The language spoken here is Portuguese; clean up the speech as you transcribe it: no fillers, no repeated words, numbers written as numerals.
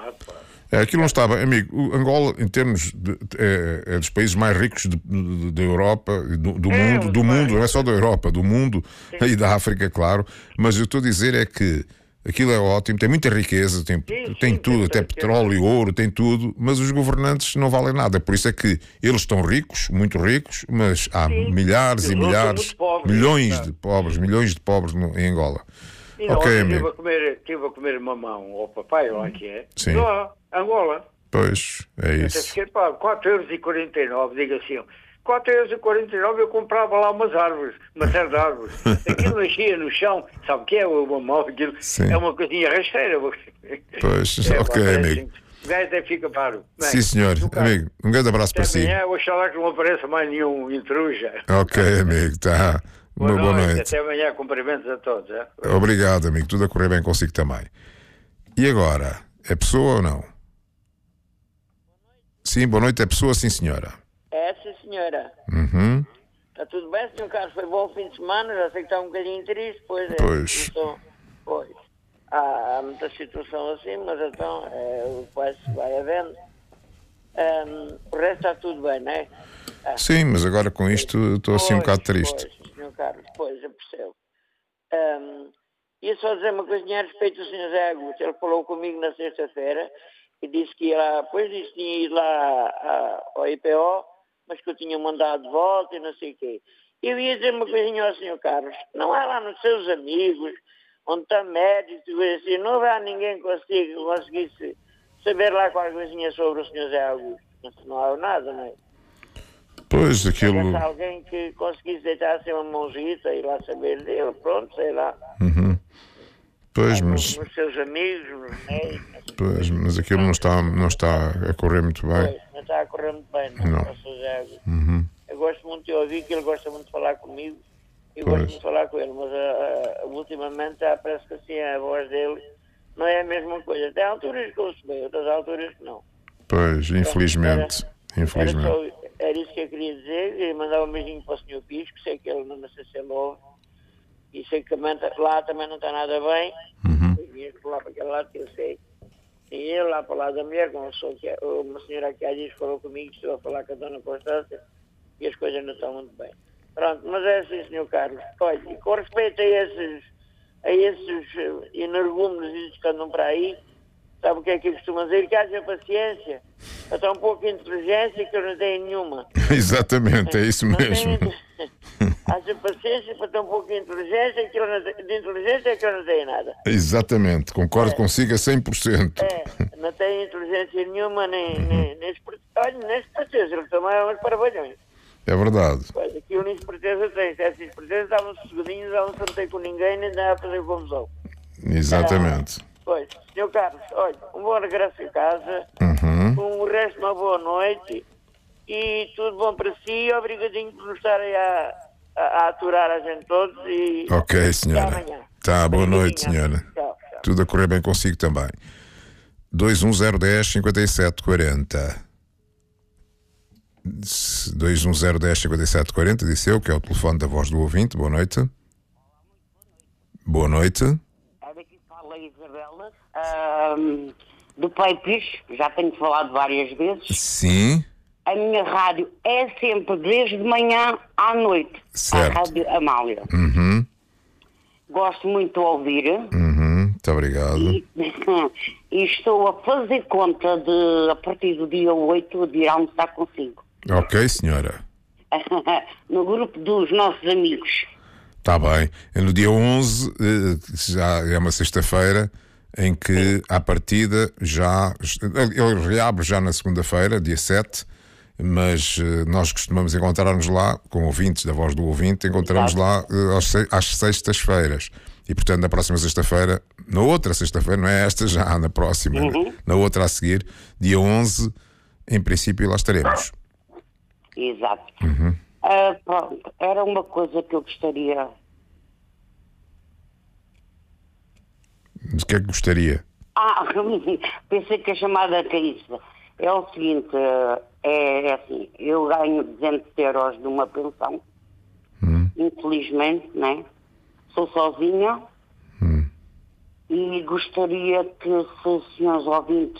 Aquilo não estava, amigo. Angola, em termos é dos países mais ricos da Europa, do mundo, não é só da Europa, do mundo. Sim. E da África, claro. Mas eu estou a dizer é que aquilo é ótimo, tem muita riqueza, tem tudo, até petróleo, ouro, tem tudo, mas os governantes não valem nada. Por isso é que eles estão ricos, muito ricos, mas há milhares e milhares, milhões de pobres em Angola. E ok, amigo. Estive a comer mamão ao papai, lá que é. Sim. Lá, Angola. Pois, é isso. Eu fiquei, 4,49€, diga assim. 4,49€ eu comprava lá umas série de árvores. Aquilo nascia no chão, sabe o que é o mamão? Aquilo é uma coisinha rasteira. Pois, ok, amigo. O gajo até fica paro. Bem, sim, senhor. Amigo, um grande abraço para si. Oxalá que não apareça mais nenhum intruja. Ok, amigo, tá. Uma boa noite. Até amanhã, cumprimentos a todos. Obrigado, amigo. Tudo a correr bem consigo também. E agora, é pessoa ou não? Sim, boa noite, é pessoa, sim, senhora. É, sim, senhora. Uhum. Está tudo bem, senhor Carlos? Foi bom o fim de semana? Já sei que está um bocadinho triste, pois. Pois. Há muita situação assim, mas então o pai se vai havendo. O resto está tudo bem, não é? Sim, mas agora com isto estou assim um bocado triste. Pois, senhor Carlos, pois, eu percebo. Ia só dizer uma coisinha a respeito do senhor Zé Augusto. Ele falou comigo na sexta-feira e disse que ia lá, depois disse que tinha ido lá ao IPO, mas que eu tinha mandado de volta e não sei o quê. Eu ia dizer uma coisinha ao senhor Carlos. Não há lá nos seus amigos, onde está médico, assim, não há ninguém que conseguisse saber lá qualquer coisinha sobre o senhor Zé Augusto. Não há nada, não é? Pois, aquilo... alguém que conseguisse deitar assim uma mãozita e lá saber dele, pronto, sei lá. Uhum. Pois, mas... Nos seus amigos, né? Pois, mas aquilo não está a correr muito bem. Pois, não está a correr muito bem, não. Uhum. Eu gosto muito de ouvir, que ele gosta muito de falar comigo. Eu gosto muito de falar com ele, mas ultimamente parece que assim a voz dele não é a mesma coisa. Tem alturas que eu ouço bem, outras alturas que não. Pois, infelizmente. Era isso que eu queria dizer, e mandar um beijinho para o Sr. Pisco, sei que ele não sei se ele ouve, e sei que lá também não está nada bem, lá para aquele lado que eu sei, e eu lá para lá da mulher, como sou que uma senhora que há dias falou comigo, estou a falar com a dona Constância, e as coisas não estão muito bem. Pronto, mas é assim, Sr. Carlos, olha, e com respeito a esses energúmenos que andam para aí, sabe o que é que eu costumo dizer? Que haja paciência, até um pouco de inteligência que eu não tenho nenhuma. Exatamente, é isso mesmo. Haja paciência para ter um pouco de inteligência, que eu não tenho nada. Exatamente, concordo consigo a 100%. Não tenho inteligência nenhuma, nem esperteza, eles também são uns parvalhões. É verdade. Pois, aqui o esperteza tem, se essa esperteza estavam-se segundinhos, não se metei com ninguém, nem dá a fazer confusão. Exatamente. Pois, Sr. Carlos, olha, um bom regresso a casa, o resto uma boa noite e tudo bom para si. Obrigadinho por nos estarem a aturar a gente todos e ok, senhora. Até amanhã. Tá, boa noite, senhora. Tchau. Tudo a correr bem consigo também. 21010 5740. 21010 5740, disse eu, que é o telefone da voz do ouvinte. Boa noite. Boa noite. Daqui fala a Isabela, do Pai Pires, já tenho falado várias vezes. Sim. A minha rádio é sempre desde manhã à noite. Certo. A Rádio Amália. Gosto muito de ouvir. Muito obrigado. E estou a fazer conta de, a partir do dia 8, de ir almoçar consigo. Ok, senhora. No grupo dos nossos amigos. Está bem. No dia 11, já é uma sexta-feira, em que, à partida, ele reabre já na segunda-feira, dia 7, mas nós costumamos encontrar-nos lá, com ouvintes da voz do ouvinte, encontramos lá às sextas-feiras. E, portanto, na próxima sexta-feira, na outra sexta-feira, não é esta já, na próxima, na outra a seguir, dia 11, em princípio, lá estaremos. Exato. Pronto, era uma coisa que eu gostaria. Mas o que é que gostaria? Pensei que a chamada caísse. É o seguinte, é assim, eu ganho 200 euros de uma pensão, infelizmente, né? Sou sozinha e gostaria que, se os senhores ouvintes